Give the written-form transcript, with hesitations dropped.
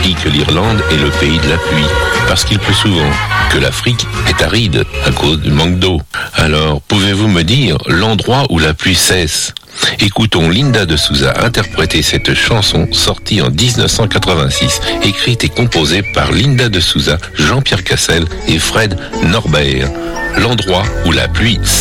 dit que l'Irlande est le pays de la pluie, parce qu'il pleut souvent, que l'Afrique est aride à cause du manque d'eau. Alors, pouvez-vous me dire l'endroit où la pluie cesse ? Écoutons Linda de Souza interpréter cette chanson sortie en 1986, écrite et composée par Linda de Souza, Jean-Pierre Cassel et Fred Norbert. L'endroit où la pluie cesse.